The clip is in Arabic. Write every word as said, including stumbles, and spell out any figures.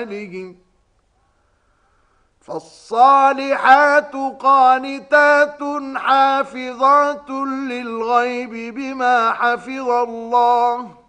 أعمالهم فالصالحات قانتات حافظات للغيب بما حفظ الله